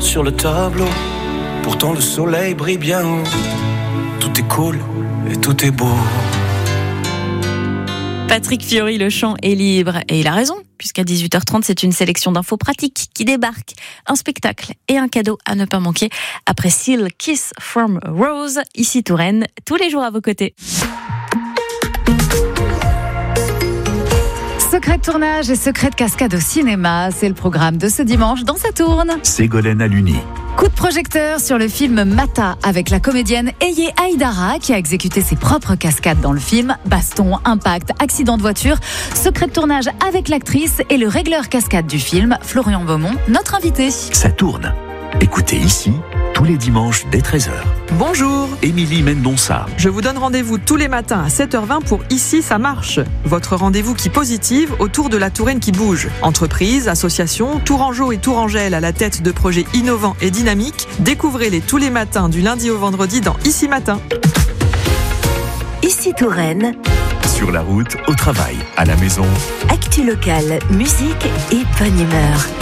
sur le tableau. Pourtant le soleil brille bien haut. Tout est cool et tout est beau. Patrick Fiori, le chant est libre. Et il a raison, puisqu'à 18h30, c'est une sélection d'infos pratiques qui débarque. Un spectacle et un cadeau à ne pas manquer. Après Seal, Kiss from Rose, ici Touraine, tous les jours à vos côtés. Secret de tournage et secret de cascade au cinéma, c'est le programme de ce dimanche dans Ça tourne. Ségolène Aluni. Coup de projecteur sur le film Mata avec la comédienne Eye Aïdara qui a exécuté ses propres cascades dans le film. Baston, impact, accident de voiture. Secret de tournage avec l'actrice et le régleur cascade du film, Florian Beaumont, notre invité. Ça tourne. Écoutez ici, tous les dimanches dès 13h. Bonjour, Émilie Mendonça. je vous donne rendez-vous tous les matins à 7h20 pour Ici ça marche. Votre rendez-vous qui positive autour de la Touraine qui bouge. Entreprises, associations, Tourangeaux et Tourangelles à la tête de projets innovants et dynamiques. Découvrez-les tous les matins du lundi au vendredi dans Ici Matin. Ici Touraine, Sur la route, au travail, à la maison. actu locale, musique et bonne humeur.